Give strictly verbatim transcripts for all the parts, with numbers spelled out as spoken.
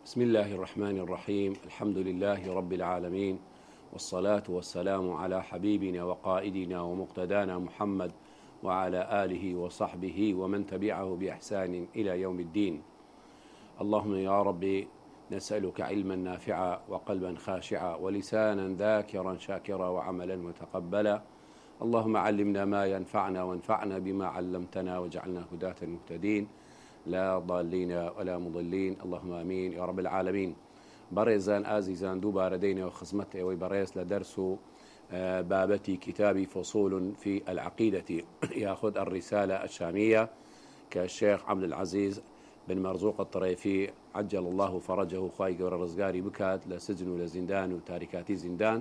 بسم الله الرحمن الرحيم. الحمد لله رب العالمين، والصلاة والسلام على حبيبنا وقائدنا ومقتدانا محمد وعلى آله وصحبه ومن تبعه بإحسان إلى يوم الدين. اللهم يا رب نسألك علما نافعا وقلبا خاشعا ولسانا ذاكرا شاكرا وعملا متقبلا. اللهم علمنا ما ينفعنا وانفعنا بما علمتنا واجعلنا هداة مهتدين لا ضالين ولا مضلين، اللهم آمين يا رب العالمين. بريزان آزيزان دوبار دينا وخزمت وبريس لدرس بابتي كتابي فصول في العقيدة يأخذ الرسالة الشامية كالشيخ عبد العزيز بن مرزوق الطريفي عجل الله فرجه خواي قور الرزقاري بكات لسجن ولزندان وتاركاتي زندان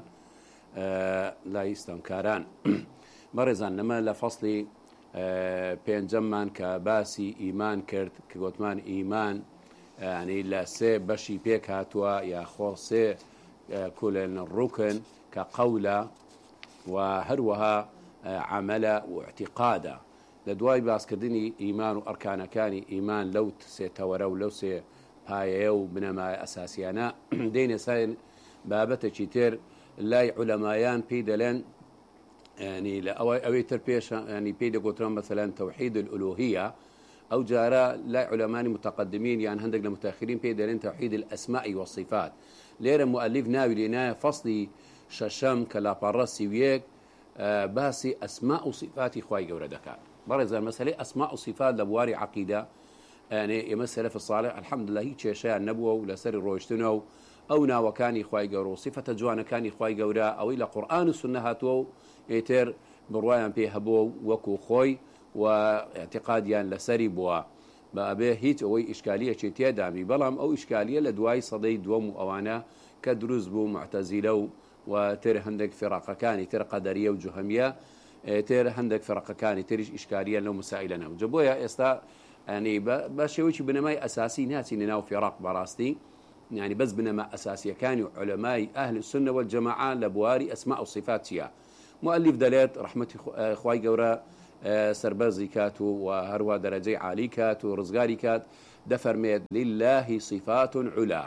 لا يستنكاران. بريزان نما لفصلي پێنجەممان کە باسی ئیمان کرد کە گوتمان ئیمان ینی لە سێ بەشی پێک هاتووە یاخۆ سێ کولێن ڕوکن کە قەولە و هەروەها عەمەلە و اعتیقادە. لە دوای باسکردنی ئیمان و ئەرکانەکانی ئیمان لەو سێتەوەرە و لەو سێ پایەیە و بنەمای ئەساسیانە دێنێ ساین بابەتێکی تر لای عولەمایان پێی دەڵێن يعني لا أو أو تربيش يعني بيد قطران مثلا توحيد الألوهية أو جارا لا علماء متقدمين يعني هندق المتأخرين بيد لين توحيد الأسماء والصفات. لير مؤلف ناوي لنا فصلي ششم كلا براسي ويك آه باسي أسماء وصفات إخوي جوردك. برز المسألة أسماء وصفات لبواري عقيدة يعني مسألة في الصالح الحمد لله هيك شيء النبوة ولا سر الروشتنو أو نا وكان إخوي جورو صفة جوانا كان إخوي جورا أو إلى قرآن السنة هاتو يتر بروايان بيه هبو وكو خوي واعتقاديان لسري بوا بأبيه هيت أوي إشكالية شتيا دامي بلام أو إشكالية لدواي صدي دوم أوانا كدروز بو معتزلة وتر هندك فرقة كاني تر قدرية وجهمية تر هندك فرقة كاني تريش إشكالية لو مسائلنا وجبويا استا يعني باشويش بنماي أساسي ناسي نناو فرق براستي يعني بس بنما أساسية كانوا علماء أهل السنة والجماعة لبواري أسماء وصفات شيا. مؤلف دلات رحمة إخوائي جورا سربازي كاتو وهروا درجي عالي كاتو رزقاري كات دفر ميد لله صفات علا،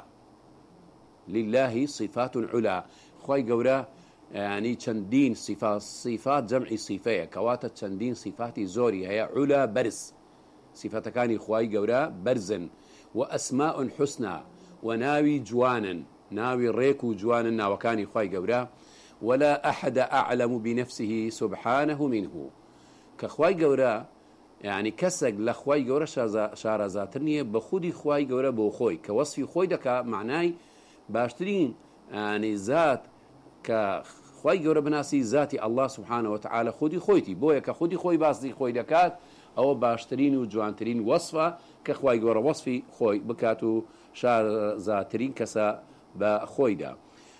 لله صفات علا. إخوائي جورا يعني تشندين صفات صفات جمع صفية كواتا تشندين صفات زوري هي علا برز صفات كان إخوائي جورا برزن وأسماء حسنى وناوي جوانا ناوي ريكو جوانا وكان إخوائي جورا ولا أحد أعلم بنفسه سبحانه منه. كخواي جورا يعني كسق لخواي جورا شار ذاتنية بخودي خواي جورا بوخوي كوصفي خوي دك معناي باشترين يعني ذات كخواي جورا بناسي ذاتي الله سبحانه وتعالى خودي خويتي بويا كخودي خوي باسدي خوي دكات أو باشترين وجوانترين وصفة كخواي جورا وصفي خوي بكاتو شار ذاترين كسا بخوي دا.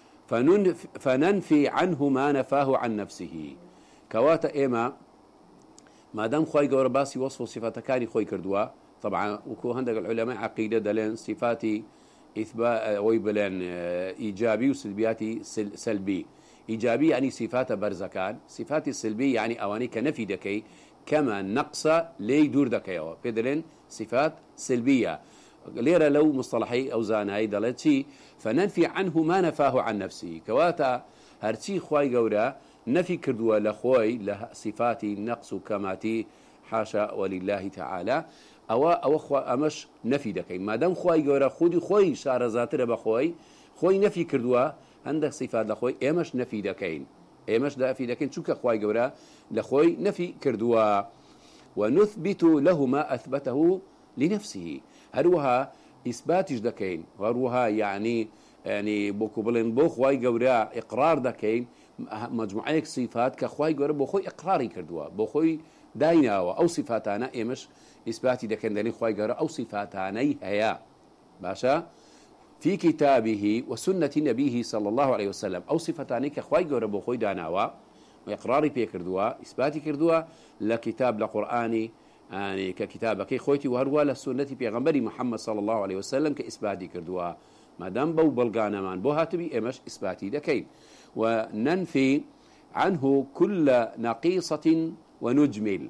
فننفي عنه ما نفاه عن نفسه كواتا إيما ما دام خوي جور باسي وصف صفات كاني خوي كردوا. طبعا وكو هندق العلماء عقيدة دلين صفاتي إثبات ويبلين إيجابي وسلبياتي سلبي. إيجابي يعني صفات برزكان، صفاتي السلبي يعني أواني كنفي دكي كما نقص لي دور دكيوا بدلين صفات سلبية. ليرة لو مصطلحي أو زاناي دلتي فننفي عنه ما نفاه عن نفسه كواتا هرتي خواي جورا نفي كردوا لخوي له صفاتي نقص كماتي حاشا ولله تعالى أو أو خوا أمش نفي دكين ما دام خواي جورا خودي خوي شار ذاتره بخوي خوي نفي كردوا عندك صفات لخوي أمش نفي دكين أمش نفي دكين شو كخواي جورا لخوي نفي كردوا ونثبت له ما أثبته لنفسه. هروها إثباتش دكين هروها يعني يعني بوكوبلين بو خواي جورا إقرار دكين مجموعة صفات كخواي جورا بخوي إقراري كردوا بخوي داينا أو صفاتنا إمش إثباتي دكين دليل خواي جورا أو صفاتنا هيا باشا في كتابه وسنة نبيه صلى الله عليه وسلم أو صفاتنا كخواي جورا بخوي دانا وإقراري بيكردوا إثباتي كردوا لكتاب لقرآني يعني ككتابك خويتي وهروا للسنة بيغمبري محمد صلى الله عليه وسلم كإثباتي كردوا ما دام بو بلغانا من بو هاتبي إمش إثباتي دكين. وننفي عنه كل نقيصة ونجمل.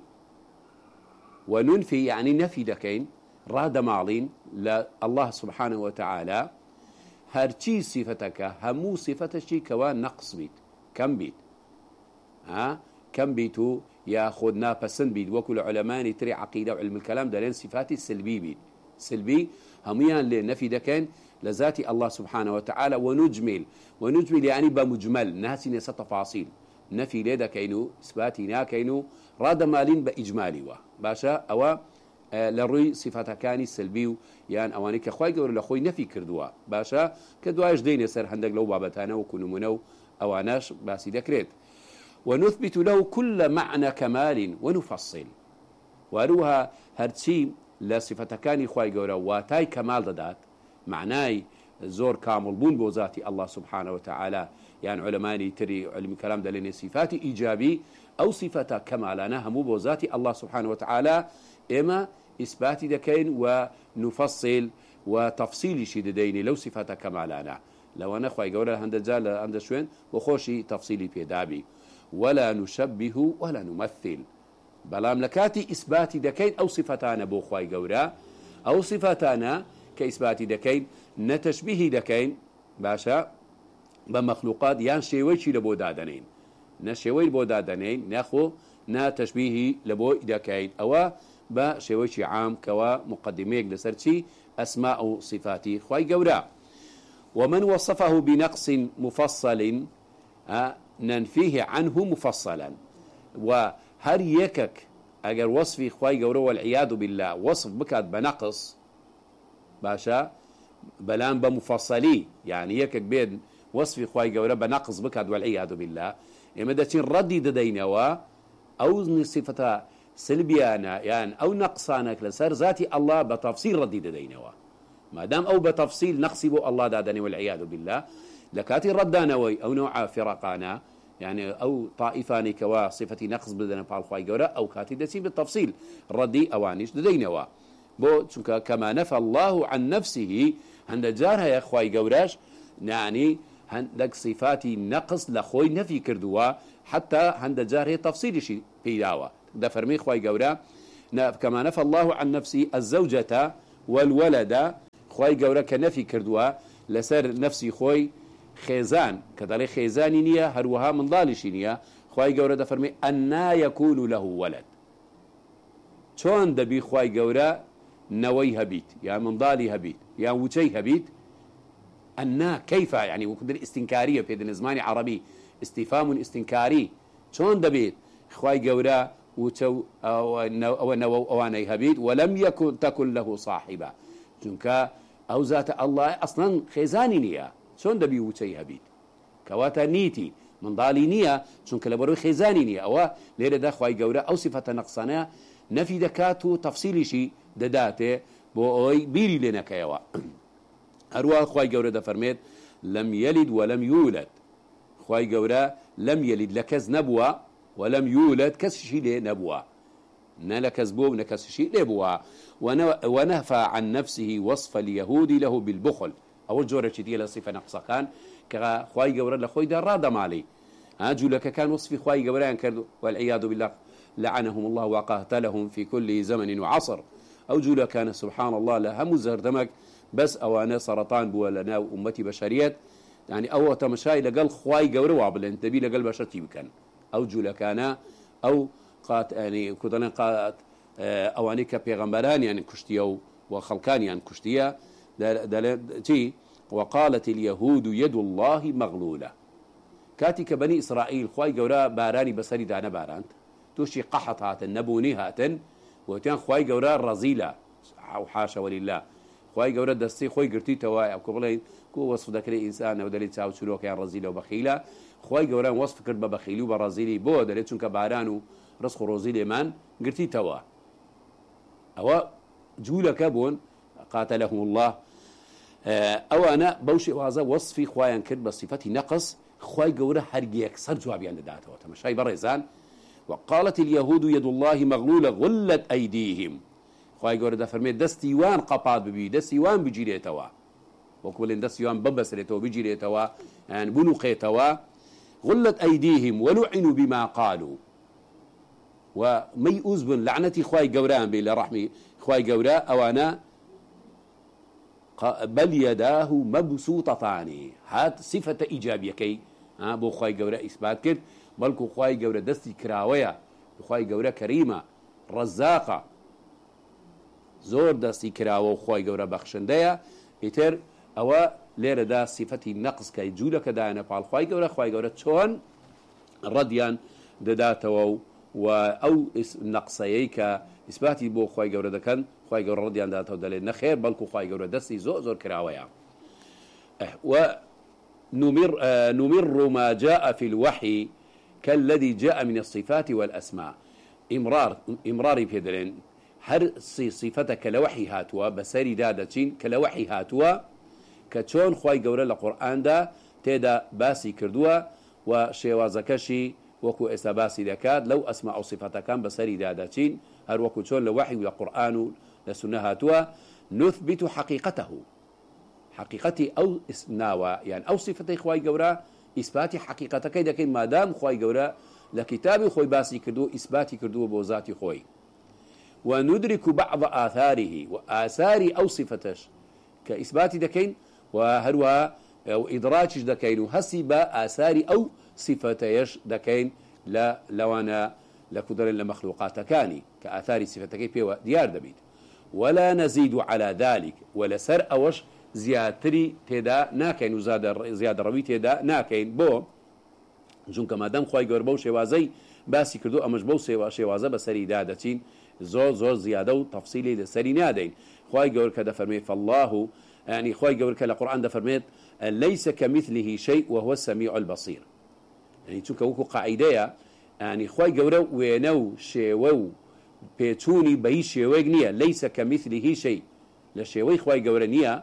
وننفي يعني نفي دكين راد ماضين لله سبحانه وتعالى هەرچی صفەتەکە هەموو صفەتەشی کەوا نەقص بیت کەم بیت کەم بیت و یا خۆت ناپەسند بیت وەکو لە عولەمانی تری عەقیدە و علم الکەلام دەڵێن صفاتی سلبی بیت سلبی هەمویان لێ نەفی دەکەن لە ذاتی الله سبحانه وتعالى ونجمل ونجمل يعني بمجمل ناسي نسى تفاصيل نفي لێ دەکەین و ئیسباتی ناکەین و ڕادەمالین بە ئیجمالی وە باشە ئەوە لە ڕووی صفاتەکانی سلبی و یان ئەوانەی کە خوای گەورە لە خۆی نەفی کردووە باشە کە دوایش دێنێ سەر هەندێک لەو بابەتانە وەکو نمونە و ئەوانەش باسی دەکرێت ونثبت له كل معنى كمال ونفصل وروها هەرچی لە صفەتەکانی خوای گەورە واتای کەمال دەدات معنای زۆر کامل بوون بۆ ذاتی الله سبحانه وتعالى يعني علماني تري علم كلام دلني صفات إيجابي أو صفات كمالنا همو بو ذاتي الله سبحانه وتعالى إما إثبات دكين ونفصل وتفصيل شي دديني لو صفات كمالنا لو أنا أخوي قولا هند جال عند شوين وخوشي تفصيلي بيدابي ولا نشبه ولا نمثل بلام لكاتي إثبات دكين أو صفتانا بو أخوي قولا أو صفتانا كإثبات دكين نتشبه دكين باشا بمخلوقات يان شيويشي لبو دادنين نا شيوي لبو دادنين ناخو نا تشبيهي لبو دكين أو با شيويشي عام كوا مقدميك لسرشي أسماء أو صفاتي خواي قورا ومن وصفه بنقص مفصل ننفيه عنه مفصلا وهر يكك أجر وصفي خواي قورا والعياذ بالله وصف بكات بنقص باشا بلان بمفصلي يعني يكك بين وصفي خواي قورا بنقص بكات والعياذ بالله إما داتين ردي ددينوا أو صفة سلبيانا يعني أو نقصانك لسر ذاتي الله بتفصيل ردي ددينوا ما دام أو بتفصيل نقصبوا الله دادني والعياذ بالله لكاتي ردانوي أو نوع فرقانا يعني أو طائفاني كوا صفتي نقص بدنا فعل خواي قورا أو كاتي دسي بالتفصيل ردي أوانيش ددينوا بو كما نفى الله عن نفسه عند جارها يا خواي قوراش يعني هندك صفاتي نقص لخوي نفي كردوا حتى عند جاره تفصيل شيء بيداوا ده فرمي خواي قورا كما نفى الله عن نفسه الزوجة والولد خواي قورا كنفي كردوا لسر نفسي خوي خيزان كذلك خيزاني نية هروها من ضالشي نية خواي قورا ده فرمي أنا يكون له ولد شون دبي خواي قورا نوي هبيت يا من ضالي هبيت يا وجي هبيت أنا كيف يعني وقدر استنكارية في هذا الزمان عربي استفهام استنكاري شون دبيت خواي قورا وتو أو نو أو أواني هبيت ولم يكن تكن له صاحبة جنكا أو ذات الله أصلا خيزاني نية شون دبي وجي هبيت كواتا نيتي من ضالي نية جنكا لبروي خيزاني نية أو ليرة دا خواي قورا أو صفة نقصنا نفي دكاتو تفصيلي شي دداته بو اوي بيري لنا كيوا اروا خواي قورا دا فرميت لم يلد ولم يولد خواي قورا لم يلد لكز نبوة ولم يولد كس شي لي نبوة نلكز بو نكس شي لبوة ونهفى عن نفسه وصف اليهود له بالبخل او جورة دي صفة نقصة كان كخواي قورا لخوي دا رادا مالي هاجو لك كان وصفي خواي قورا ينكر والعياذ بالله لعنهم الله وقاتلهم في كل زمن وعصر أو جولا كان سبحان الله لهم زهردمك بس أوانا سرطان بولنا وأمتي بشريات يعني أو تمشاي لقل خواي قوروا عبل انتبي لقل بشرتي بكن أو جولا كان أو قات يعني كذلك قات أواني كبيغمبران يعني كشتيو وخلقان يعني كشتيا تي وقالت اليهود يد الله مغلولة كاتي كبني إسرائيل خواي قورا باراني بسري دانا بارانت توشي قحط هاتن نبوني هاتن وتيان خواي قورا رزيلة أو حاشا ولله خواي قورا دستي خواي قرتي تواي أو كبلين كو وصف ذكري إنسان ودليل تساو سلوك يعني رزيلة وبخيلة خواي قورا وصف كرب بخيلي وبرزيلي بو دليل چونك بارانو رزق رزيلي من قرتي توا أو جولة كابون قاتلهم الله أو أنا بوشي وهذا وصفي خوايا كرب صفتي نقص خواي قورا حرقي يكسر جوابي عند داته وتمشاي بريزان وقالت اليهود يد الله مغلولة غلت أيديهم خواهي قولة دا فرمي دستيوان قطعت ببي دستيوان بجيريتوا وكولين دستيوان ببسريتوا بجيريتوا يعني بنقيتوا غلت أيديهم ولعنوا بما قالوا ومي أزبن لعنتي خواهي قوران بي لرحمي خواهي قورا أوانا بل يداه مبسوطتان هات صفة إيجابية كي بو خواهي قورا إثبات كرد بلكو خواهي قورا دستي كراوية خواهي قورا كريمة رزاقة زور دستي كراوة خواهي قورا بخشندية إتر أو ليرة دا صفة نقص كي جولك دانا فعل خواهي قورا خواهي قورا تشون رديان دداتو و أو نقصيك إثباتي بو خواهي قورا دكان خواهي قورا رديان داتو دليل نخير بلكو خواهي قورا دستي زور زور كراوية ونمر آه نمر ما جاء في الوحي كالذي جاء من الصفات والأسماء إمرار إمراري في دلين هر صفتك لوحي هاتوا بسري دادتين كلوحي هاتوا كتشون خواهي قورا لقرآن دا تيدا باسي كردوا وشيوازكشي وكو إساباسي دكاد لو أسماء صفتك كان بسري دادتين هر وكو تشون لوحي ولقرآن لسنة هاتوا نثبت حقيقته حقيقتي أو ناوى يعني أو صفتي خواهي قورا إثباتي حقيقتك كيدا كين ما دام خواهي قورا لكتابي خوي باسي كردو إثباتي كردو بوزاتي خوي وندرك بعض آثاره وآثار أو صفتش كإثباتي دكين وهروا أو إدراجش دكين وهسب آثار أو صفتيش دكين لا لوانا لكدر لمخلوقات كاني كآثار صفتك بيوا ديار دبيت ولا نزيد على ذلك ولا سر أوش زيادتري تدا ناكين وزاد زيادة روي تدا ناكين بو جون كما دام خواهي قور بو شوازي باسي كردو أمش بو شوازة بسري دادتين زور زور زيادة وتفصيلي لسري نادين خواهي قور كده فرميت فالله يعني خواهي قور كده القرآن ده فرميت ليس كمثله شيء وهو السميع البصير يعني تشوك وكو قاعدة يعني خواهي قور وينو شوو بيتوني بي شوي نية ليس كمثله شيء لشوي خواهي قور نية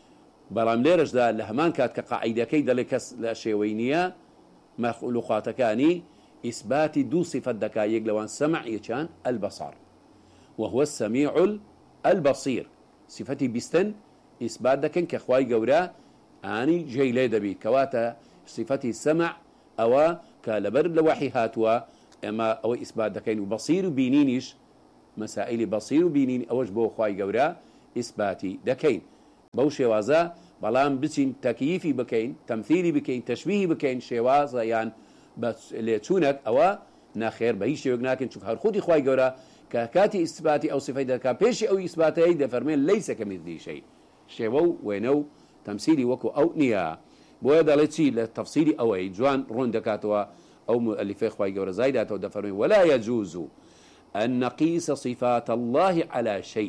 بەڵام لێرەشدا لە هەمان کات کە قاعیدەکەی دەڵێ کەس لە شێوەی نییە مەخلوقاتەکانی ئیسباتی دوو صفەت دەکا یەک لەوان سەمع یەکیان البەصار وهو السميع البصير صفەتی بیستن ئیسبات دەکەن کە خوای گەورە ئانی جێی لێ دەبێت کەواتە صفەتی سەمع ئەوە کە لەبەر لە وحی هاتووە ئێمە ئەوە ئیسبات دەکەین و بەصیر و بینینیش مەسائلی بەصیر و بینین ئەوەش بۆ خوای گەورە ئیسباتی دەکەین بەو شێوازە بەڵام بچین تەکییفی بکەین تەمثیلی بکەین تەشبیهی بکەین شێوازە یان لێچوونەک ئەوە ناخێر بە هیچ شێوەیەک ناکەین چونکە هەر خودی خوای گەورە کە کاتی ئیسباتی ئەو صفەی دەکا پێشی ئەو ئیسباتەی دەفەرمێن لەیسە کەمیثلی شەی شێوە و وێنە و تەمثیلی وەکو ئەو نییە بۆیە دەڵێت چی لە تەفسیری ئەوەی جوان ڕوون دەکاتەوە ئەو مؤلفەی خوای گەورە زایداتەوە دەفەرمێن ولا يجوز أن نقيس صفات الله على شيء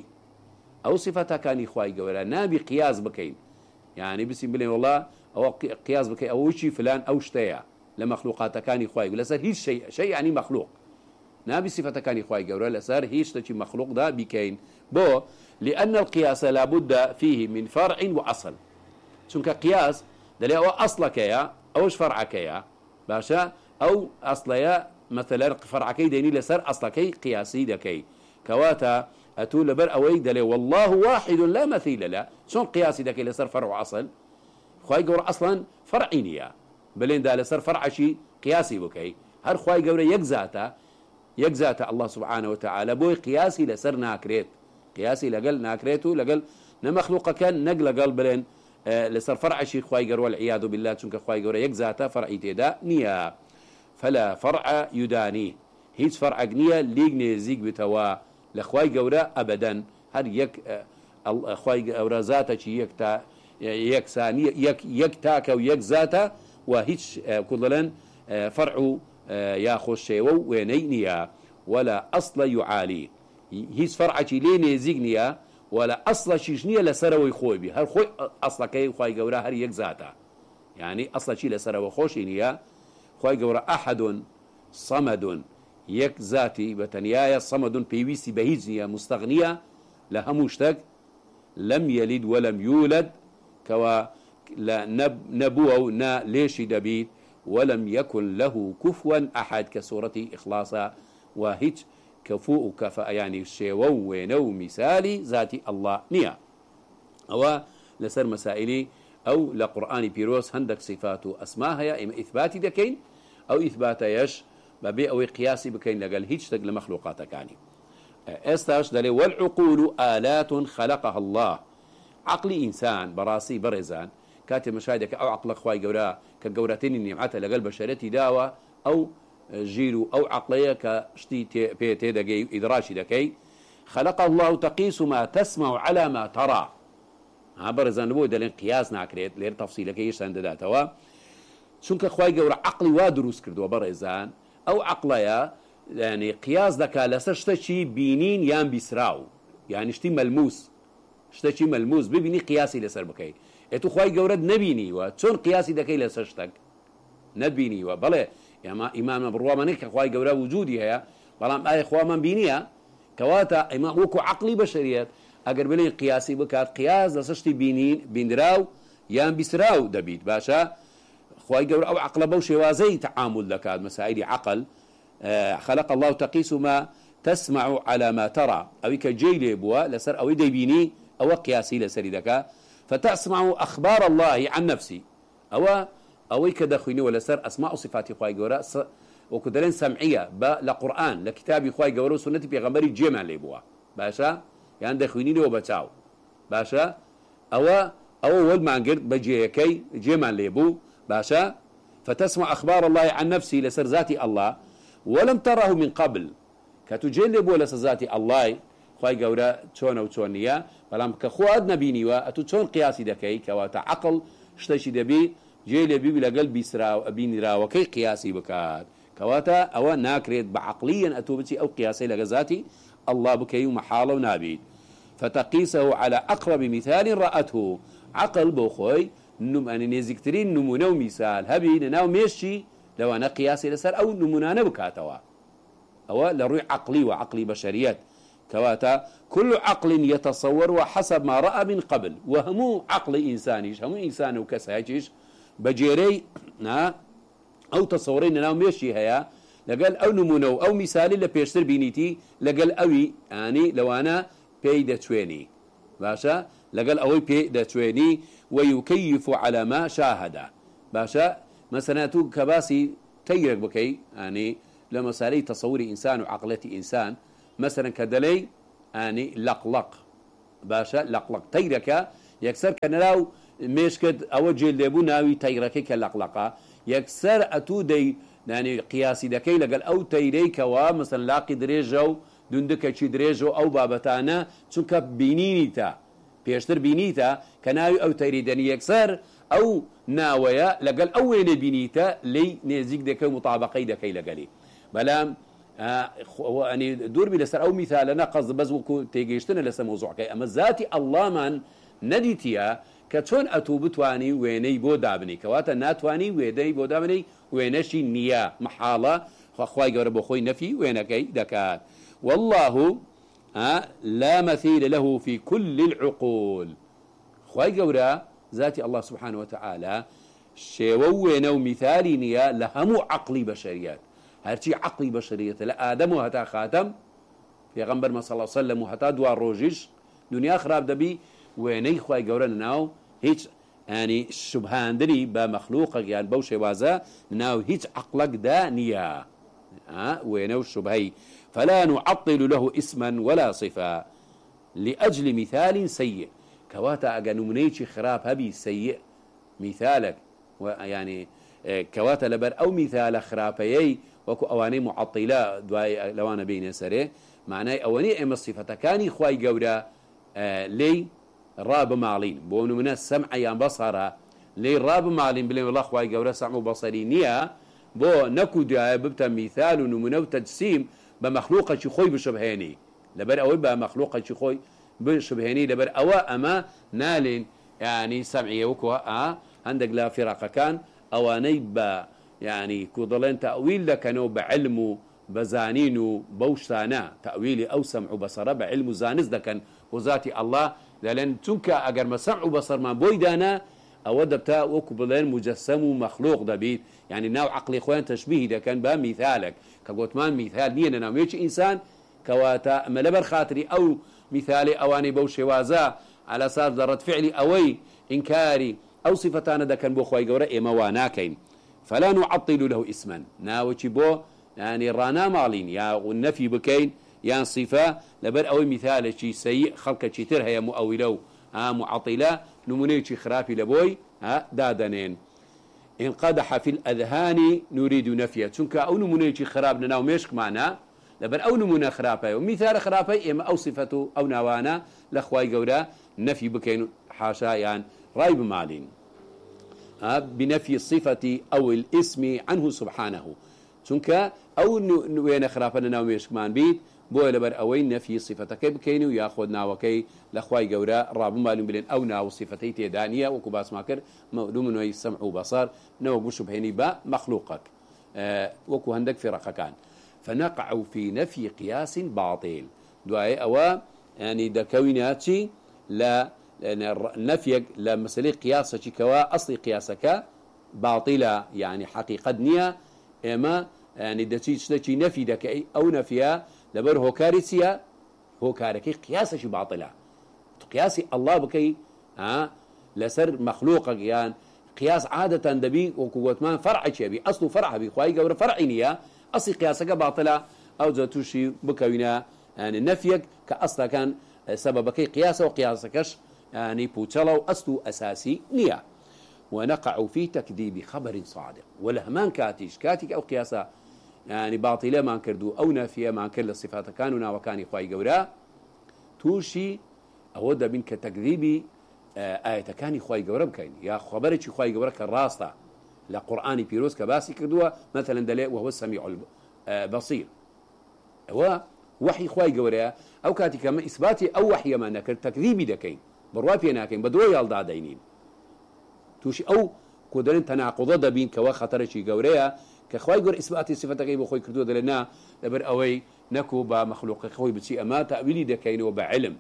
أو صفاتها كان إخوائي قولا نابي قياس بكين يعني بسم بلين والله أو قياس بكين أو شيء فلان أو شتيا لمخلوقات كان إخوائي قولا سر هيش شيء شيء يعني مخلوق نابي صفاتها كان إخوائي قولا لسر هيش تشي مخلوق ده بكين بو لأن القياس لابد فيه من فرع وأصل شنك قياس دليل أو أصلك يا أوش فرعك يا باشا أو أصليا مثلا فرعك ديني لسر أصلك قياسي دكي كواتا أتول لبر أوي دلي والله واحد لا مثيل له شون قياسي دكي لسر فرع أصل خواي قور أصلا فرعينيا بلين دا لسر فرع شي قياسي بكي هر خواي قور يكزاتا يكزاتا الله سبحانه وتعالى بوي قياسي لسر ناكريت قياسي لقل ناكريتو لقل نمخلوق كان نقل قل بلين آه لسر فرع شي خواي قور والعياذ بالله شونك خواي قور يكزاتا فرعي تيدا نيا فلا فرع يدانيه هيج فرع نيا ليغني زيق بتوا لخواي قورا أبدا هر يك خواي قورا ذاته يك تا يك ثانية يك يك تاكا ويك ذاته وهيش كلن فرع يا خوشيو وينينيا ولا أصل يعالي هيش فرع لين يزيغنيا ولا أصل شيشنيا لسروي خوي بي هر خوي أصل كي خواي قورا هر يك ذاته يعني أصل شي لسروي خوشينيا خواي قورا أحد صمد يك ذاتي بتنيايا صمد بيويسي بهيجنيا مستغنية لها مشتق لم يلد ولم يولد كوا لا نب نبوه نا ليش دبيت ولم يكن له كفوا أحد كسورة إخلاصا وهيج كفوء كفا يعني شيوو وينو مثالي ذاتي الله نيا أو لسر مسائلي أو لقرآن بيروس هندك صفاته أسماها يا إما إثباتي دكين أو إثباتا يش ببيع أو قياسي بكين لقال هيج تقل مخلوقاتك يعني استاش دلي والعقول آلات خلقها الله عقلي إنسان براسي برزان كاتب مشاهدك أو عقل خواي جورا كجورتين النعمة لقلب بشرتي داوة أو جيرو أو عقلية كشتي بيتي دقي إدراشي دكي خلق الله تقيس ما تسمع على ما ترى ها برزان بو دلين قياس ناكريت لير تفصيلك ايش عند داتوا شنك خواي جورا عقلي وادروس كردو برزان أو عقلية يعني قياس دكا لسشتشي بينين يان بيسراو يعني شتي ملموس شتشي ملموس ببيني قياسي لسر بكي اتو خواي جورد نبيني و چون قياسي دكي لسشتك نبيني و بله يعني امام بروا منك خواي جورا وجودي هي بلام اي خوا من بينيا كواتا امام وكو عقلي بشريات اگر بلين قياسي بكات قياس لسشتي بينين بيندراو يان بيسراو دبيت باشا خواي جورا او عقل بو شوازي تعامل لكاد مسائل عقل آه خلق الله تقيس ما تسمع على ما ترى أو كجيل بوا لسر أو ديبيني أو قياسي لسر دكا فتسمع أخبار الله عن نفسي أو أو كدخيني ولا سر أسماء صفات خواي جورا وكدلين سمعية با لقرآن لكتاب خواي جورا وسنة بيغمبري جمع لبوا باشا يعني دخيني وبتاو باشا أو أو ولد ما نقدر بجيكي جمع لبو باشا فتسمع أخبار الله عن نفسي لسر ذاتي الله ولم تره من قبل كتجلب ولا سزاتي الله خواي جورا تشون أو تشونيا بلام كخواد نبيني وأتو تشون قياسي دكي كواتا عقل شتشي دبي جيلبي بلا قلبي سرا أبيني را وكي قياسي بكات كواتا أو ناكريت بعقليا أتوبتي أو قياسي لغزاتي الله بكي محالة ونابي فتقيسه على أقرب مثال رأته عقل بوخوي نم أنا نزكترين نمونه مثال هبي نناو ميشي لو أنا قياسي لسر أو نمونانا بكاتوا أو لروي عقلي وعقلي بشريات كواتا كل عقل يتصور وحسب ما رأى من قبل وهمو عقل إنسانيش همو إنسان وكسايش بجيري أو تصورين ناو ميشي هيا لقال أو نمونو أو مثالي لبيشتر بينيتي لقال أوي يعني لو أنا بي دتويني باشا لقال أوي بي دتويني ويكيف على ما شاهد باشا مثلا تو كباسي تيرك بكي يعني لما سالي تصوري إنسان وعقلتي إنسان مثلا كدلي يعني لقلق باشا لقلق تيرك يكسر كنلاو مشكد أوجه لبو ناوي تيرك كلقلقة يكسر أتو دي يعني قياسي دكي لقال أو تيريك ومثلا لاقي دريجو دندك شي دريجو أو بابتانا چونك بينينيتا بيشتر بينيتا كناوي أو تيريدني يكسر أو ناويا لقال أول بينيتا لي نزيك دكي مطابقي دكي لقالي بلام آه يعني دور بلسر أو مثال نقص بس وكو تيجيشتنا لسا موضوع كي أما ذاتي الله من نديتيا كتون أتوبتواني ويني بو دابني كواتا ناتواني ويدي بو دابني وينشي نيا محالة خواهي قربو خوي نفي وينكي دكات والله آه لا مثيل له في كل العقول خواهي قورا ذاتي الله سبحانه وتعالى شووينو مثالي نيا لهمو عقلي بشريات هرشي عقلي بشرية لا آدم وهتا خاتم في غنبر ما صلى الله عليه وسلم وهتا دوار روجيش دنيا خراب دبي ويني خواهي قورا ناو هيج يعني شبهان دري بمخلوقك يعني بوشي وازا ناو هيج عقلك دانيا ها وينو الشبهي فلا نعطل له اسما ولا صفة لأجل مثال سيء كواتا أغا نمنيتي خراب هبي سيء مثالك يعني كواتا لبر أو مثال خرابيي وكو أواني معطلة دواي لوانا بين سري معناه أواني إما الصفة كاني خواي قورا آه لي راب مالين بونو من السمع يان بصرها لي راب مالين بلين الله خواي قورا سمع بصري نيا بو نكو دا ببتا مثال ونمنو تجسيم بمخلوقة خوي بشبهاني لبر أوي بمخلوقة خوي بشبهاني لبر أوا أما نالين يعني سمعية وكوا آه عندك لا فرق كان أواني با يعني كوضلين تأويل لكنو بعلمه بزانينو بوشتانا تأويلي أو سمع بصر بعلم زانز دكن وذاتي الله لأن تنكا أجر ما سمع بصر ما بويدانا أودبتا وكبلين مجسم مخلوق دبيت يعني نوع عقلي إخوان تشبيه ده كان بها مثالك كقوتمان مثال نينا ناميش إنسان كواتا ملبر خاطري أو مثالي أواني بوشي وازا على صار ذرة فعلي أوي إنكاري أو صفتان ده كان بو خواي قورا إما واناكين فلا نعطل له اسما ناوتي بو يعني رانا مالين يا والنفي بكين يا صفة لبر أوي مثال شي سيء خلق شي ترها يا مؤولو معطلة نمونيشي خرابي لبوي دادنين إن قدح في الأذهان نريد نفيه چونك أو نمونيشي خراب لنا وميشك معنا لبر أو نمونا خرابي ومثال خرابي إما أو صفته أو نوانا لأخواي قولا نفي بكين حاشا يعني رايب مالين بنفي الصفة أو الاسم عنه سبحانه چونك أو نوين خرابنا ناوميشك مان بيت بۆ لەبەر ئەوەی نەفی سیفەتەکەی بکەین و یاخۆ ناوەکەی لە خوای گەورە ڕابوو مالوم بلێن ئەو ناو سیفەتەی تێدا نییە وەکو باسمان کرد مەعلومە سەمع و بەصەر نەوە گوش و بهێنی بە مەخلوقك وەکو هەندێک فێرەقەکان فنقع في نفي قياس باطل دوای ئەوە ینی دەکەوینە چی لە نەفیەک لە مەسەلەی قیاسەکی کەوا ئەسڵی قیاسەکە باطلە یعنی حەقیقەت نییە ئێمە ینی دەچی شتێکی نەفی دەکەی ئەو نەفیە لبر هوكاري سيا هوكاركي قياسه باطله قياسي الله بكي ها لسر مخلوقك يعني قياس عاده دبي وقوتمان فرع شبي اصله فرع بي خواي قبر فرعينيه اصل قياسك باطله او ذاتوشي بكوينا يعني نفيك كاصلا كان سببك قياسه وقياسكش يعني بوتشلو اصله اساسي نيه ونقع في تكذيب خبر صادق ولهمان كاتيش كاتيك او قياسه يعني باطله ما كردو او نافيه ما كل الصفات كانوا وكان خوي جورا توشي اود من كتكذيبي آية كان خوي جورا بكاين يا خبرتي خوي جورا كراستا لقرآن بيروس كباسي كردوا مثلا دليل وهو السميع البصير هو وحي خوي جورا او كاتي كما اثباتي او وحي ما نكر تكذيبي دكاين بروافي ناكين بدو يالدا داينين توشي او كودرين تناقض دبين كوا خطرشي جورا كخواي قر إثبات صفتك أي بخوي كردو دلنا لبر أوي نكو بمخلوق خوي بتشي أما تأويلي دكين وبعلم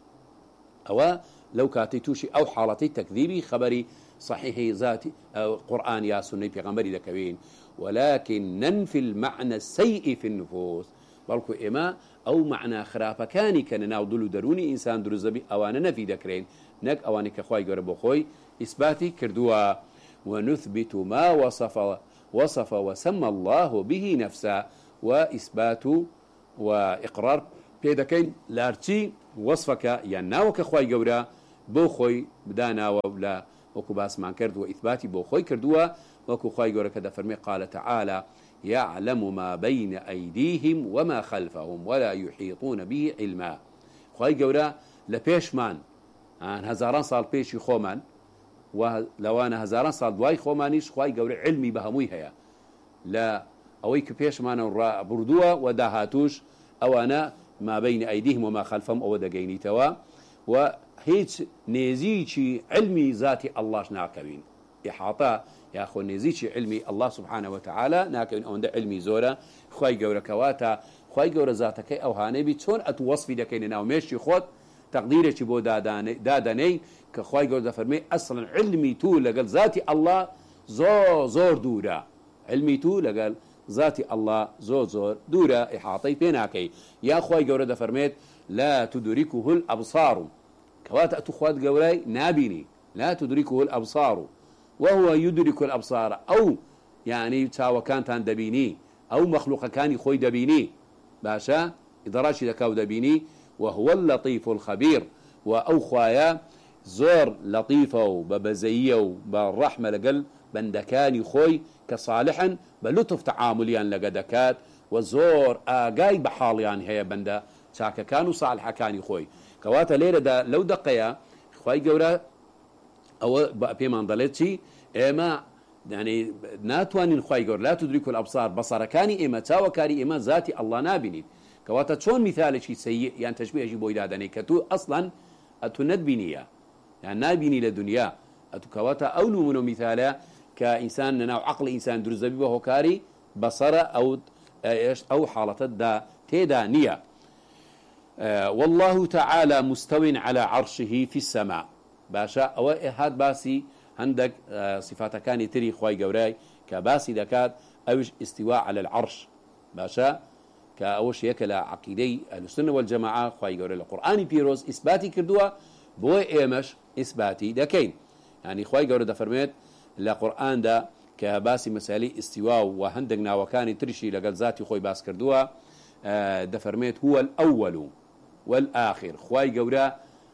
أو لو كاتيتوشي أو حالتي تكذيبي خبري صحيح ذاتي أو قرآن يا سنة بيغمبري دكوين ولكن ننفي المعنى السيء في النفوس بلكو إما أو معنى خرافة كاني كان ناودلو دروني إنسان درزبي أوانا نفي دكرين نك أواني كخواي قر بخوي إثباتي كردوا ونثبت ما وصف وصف وسمى الله به نفسه وإثبات وإقرار بيدكين لارتي وصفك يناوك خوي جورا بوخوي بدانا ولا وكو باس مان كرد وإثباتي بوخوي كردوا وكو خوي جورا كذا فرمي قال تعالى يعلم ما بين أيديهم وما خلفهم ولا يحيطون به علما خوي جورا لبيش مان عن هزاران صال بيش خومان ولو أنا هزاران صال دواي خومانيش خواي قوري علمي بهموي هيا لا أويك بيش مانا بردوا وداهاتوش أو أنا ما بين أيديهم وما خلفهم أو دقيني توا وهيج نيزيشي علمي ذاتي الله ناكبين إحاطة يا أخو نيزيشي علمي الله سبحانه وتعالى ناكبين أو ده علمي زورا خواي قوري كواتا خواي قوري ذاتك أو هانبي تون أتوصفي دكيننا وميشي خود تقديرك بو داداني, داداني كخواي قول فرمي أصلا علمي تو لقال ذاتي الله زور زور دورا علمي تو لقال ذاتي الله زور زور دورا إحاطي بيناكي يا خواي قول فرميت لا تدركه الأبصار كوات أتو خوات قولاي نابيني لا تدركه الأبصار وهو يدرك الأبصار أو يعني تاوى كانت دبيني أو مخلوق كان خوي دبيني باشا إدراشي دكاو دبيني وهو اللطيف الخبير وأو خوايا زور لطيفة وببزية وبالرحمة لقل بندكاني خوي كصالحا بلطف تعامليان لقدكات وزور آقاي بحاليان هي بندا شاكا كانوا صالحا كاني خوي كواتا ليلة دا لو دقيا خوي قورا أو بيمان ضلتشي إما يعني ناتوانين خوي قور لا تدركوا الأبصار بصر كاني إما تاوى كاني إما ذاتي الله نابني كواتا شون مثال شيء سيء يعني تشبيه يجيبوا إلى داني كتو أصلا أتو ندبينية يعني نابيني لدنيا أتو كواتا أو نمونو مثالا كإنسان نناو عقل إنسان درزبي وهو كاري بصر أو أو حالة دا تيدا نية آه والله تعالى مستو على عرشه في السماء باشا أو هاد باسي عندك آه صفات كان تري خواي قوراي كباسي دكات أوش استواء على العرش باشا كأوش يكلا عقيدي السنة والجماعة خواي قوري القرآن بيروز إثباتي كردوا بوي إيمش إثباتي دكين يعني خواي قوري دا فرميت القرآن دا كباسي مسالي استواء وهندقنا وكان ترشي لقل ذاتي خوي باس كردوا دا فرميت هو الأول والآخر خواي قوري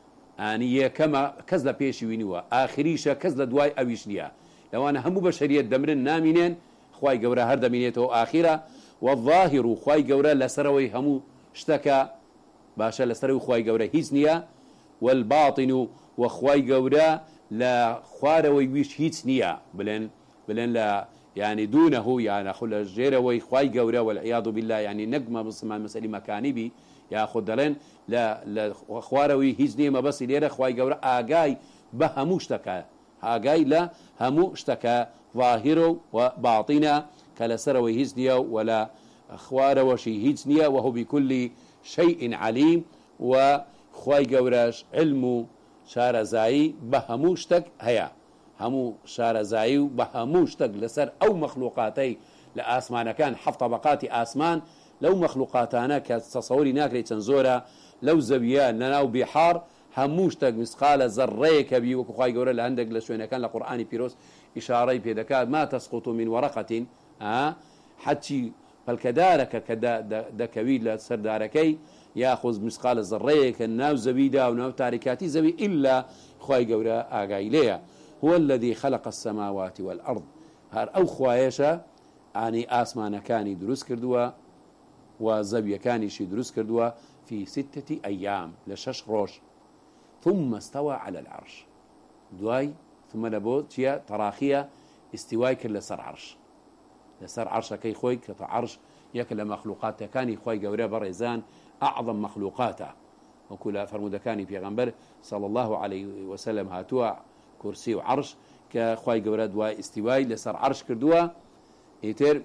ئانی یەکەمە کەس لە پێشی وینیوە ئاخریشە کەس لە دوای ئەویش نییە لەوانە هەموو بەشەریەت دەمرن نامینێن خوای گەورە هەر دەمینێتەوە ئاخیرە والظاهر و خوای گەورە لەسەرەوەی هەموو شتەکە باشە لەسەرەوەی خوای گەورە هیچ نییە والباطن و وخوای گەورە لە خوارەوەی ویش هیچ نییە بڵێن بڵێن لە يعني دونه يعني خل الجيروي خواي جورا والعياذ بالله يعني نجمة بصمان مسألة مكاني بي يا خدلين لا لا خواروي هيزني ما بس ليرة خواي جورا آجاي بهموشتكا آجاي لا هموشتكا ظاهره وباطنه كلا سروي هيزنيا ولا خوارو شي هيزنيا وهو بكل شيء عليم وخواي جوراش علمه شار زاي بهموشتك هيا همو شارەزایی و بە هەموو شتێک لەسەر ئەو مەخلوقاتەی لە ئاسمانەکان حەفت طەبەقاتی ئاسمان لەو مەخلوقاتانە کە تەسەووری ناکرێت چەند زۆرە لەو زەویە لەناو بیحار هەموو شتێک مسقالە زەڕەیەکە بی وەکو خوای گەورە لە هەندێک لە شوێنەکان لە قورئانی پیرۆز ئیشارەی پێ دەکات ما تەسقط من وەرەقەة حەچی پەلکەدارەکە کە دەکەوی لە سەردارەکەی یاخۆز مسقالە زەڕەیەکە ناو زەویدا و ناو تاریکاتی زەوی ئیلا خوای گەورە ئاگای لێیە هو الذي خلق السماوات والأرض هر أو خوايشة يعني آسمان كاني دروس كردوا وزبي كاني شي دروس كردوا في ستة أيام لشش روش ثم استوى على العرش دواي ثم لبوت يا تراخية استواي كل لسر عرش لسر عرش كي خوي كعرش يكل مخلوقات كاني خوي جورا بريزان أعظم مخلوقاته وكل فرمود كاني في غنبر صلى الله عليه وسلم هاتوا كرسي وعرش كخواي جورا دواي استواي لسر عرش كردوا يتر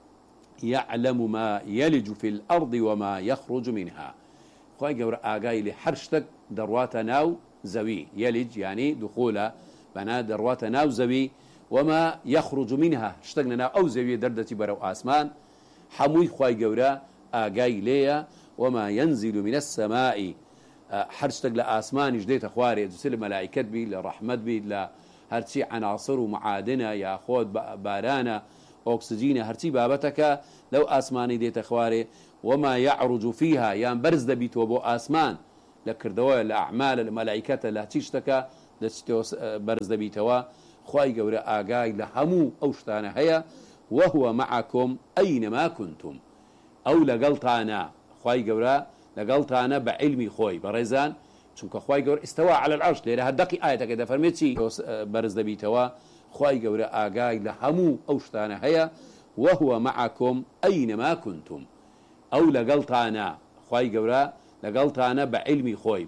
يعلم ما يلج في الأرض وما يخرج منها خواي جورا آقاي لحرشتك دروات ناو زوي يلج يعني دخوله بنا دروات ناو زوي وما يخرج منها اشتقنا ناو أو زوي دردتي برو آسمان حموي خواي جورا آقاي ليا وما ينزل من السماء حرشتك لآسمان جديت أخواري تسلم ملائكة بي لرحمة بي لهرتي عناصر ومعادنة يا خود بارانا أكسجين هرتي بابتك لو آسماني ديت أخواري وما يعرج فيها يعني برز دبيت وبو آسمان لكردوا الأعمال الملائكة لا تشتكى برز دبيتوا خواي قورا آقاي لهمو أوشتانا هيا وهو معكم أينما كنتم أو لقلتانا خواي قورا لقلتانا بعلمي خوي بريزان چونك خواي قورا استوى على العرش ليرا هدقي آية كده فرميتي برز دبيتوا خواي قورا آقاي لهمو أوشتانا هيا وهو معكم أينما كنتم أو لقلتانا خواي قورا لقلتانا بعلمي خوي